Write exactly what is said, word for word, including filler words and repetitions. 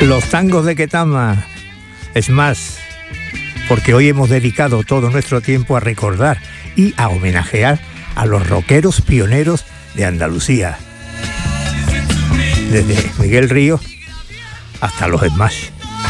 Los tangos de Ketama. Es más, porque hoy hemos dedicado todo nuestro tiempo a recordar y a homenajear a los rockeros pioneros de Andalucía. Desde Miguel Ríos hasta los Smash.